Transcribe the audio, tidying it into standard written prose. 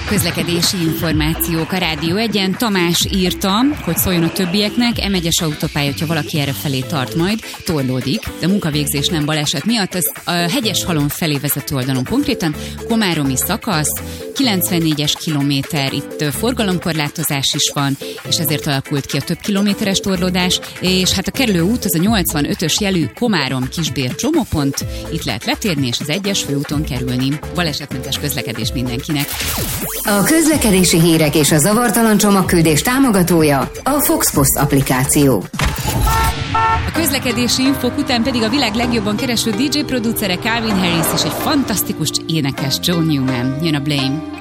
Közlekedési információk a Rádió 1-en. Tamás írta, hogy szóljon a többieknek, M1-es autópálya, hogyha valaki erre felé tart majd, torlódik, de munkavégzés nem baleset miatt. Ez a Hegyeshalom felé vezető oldalon konkrétan, komáromi szakasz, 94-es kilométer, itt forgalomkorlátozás is van, és ezért alakult ki a több kilométeres torlódás, és hát a kerülő út az a 85-ös jelű Komárom-Kisbér csomópont, itt lehet letérni, és az 1-es főúton kerülni. Balesetmentes közlekedés mindenkinek. A közlekedési hírek és a zavartalan csomagküldés támogatója a Foxpost applikáció. A közlekedési infók után pedig a világ legjobban kereső DJ producere Calvin Harris és egy fantasztikus énekes Joe Newman. Jön a Blame.